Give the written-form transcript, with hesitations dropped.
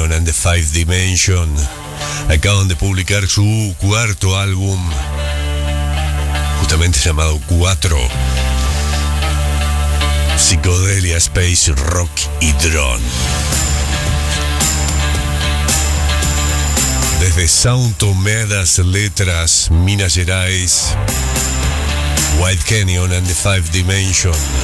Canyon and the Five Dimension acaban de publicar su cuarto álbum, justamente llamado 4. Psicodelia, Space, Rock y Drone. Desde São Tomé das Letras, Minas Gerais, White Canyon and the Five Dimension